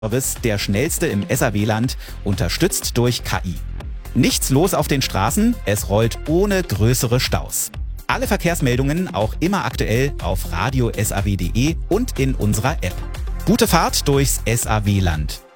Service, der schnellste im SAW-Land, unterstützt durch KI. Nichts los auf den Straßen, es rollt ohne größere Staus. Alle Verkehrsmeldungen auch immer aktuell auf radio-saw.de und in unserer App. Gute Fahrt durchs SAW-Land.